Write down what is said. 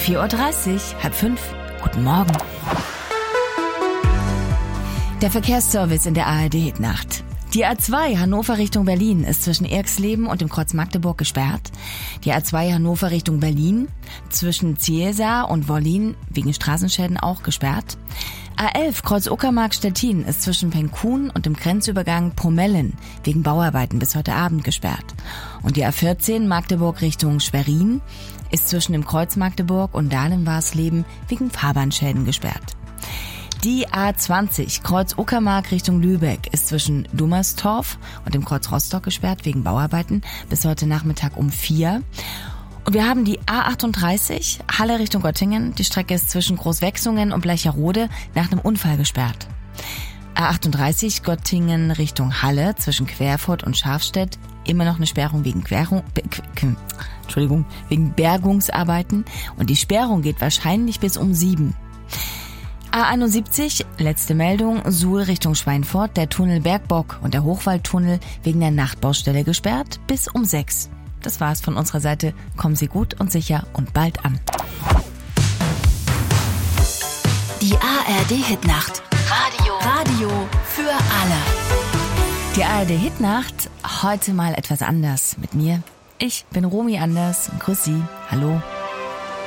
4:30 Uhr, 4:30, guten Morgen. Der Verkehrsservice in der ARD-Hitnacht. Die A2 Hannover Richtung Berlin ist zwischen Erxleben und dem Kreuz Magdeburg gesperrt. Die A2 Hannover Richtung Berlin zwischen Ziesa und Wollin wegen Straßenschäden auch gesperrt. A11 Kreuz Uckermark-Stettin ist zwischen Penkun und dem Grenzübergang Promellen wegen Bauarbeiten bis heute Abend gesperrt. Und die A14 Magdeburg Richtung Schwerin ist zwischen dem Kreuz Magdeburg und Dahlen-Warsleben wegen Fahrbahnschäden gesperrt. Die A20 Kreuz Uckermark Richtung Lübeck ist zwischen Dummerstorf und dem Kreuz Rostock gesperrt wegen Bauarbeiten bis heute Nachmittag um 4. Und wir haben die A38 Halle Richtung Göttingen. Die Strecke ist zwischen Großwechsungen und Bleicherode nach einem Unfall gesperrt. A38 Göttingen Richtung Halle zwischen Querfurt und Schafstedt. Immer noch eine Sperrung wegen wegen Bergungsarbeiten. Und die Sperrung geht wahrscheinlich bis um 7. A71, letzte Meldung, Suhl Richtung Schweinfurt, der Tunnel Bergbock und der Hochwaldtunnel wegen der Nachtbaustelle gesperrt bis um 6. Das war's von unserer Seite. Kommen Sie gut und sicher und bald an. Die ARD-Hitnacht. Radio für alle. Die ARD-Hitnacht, heute mal etwas anders mit mir. Ich bin Romy Anders und grüß Sie. Hallo.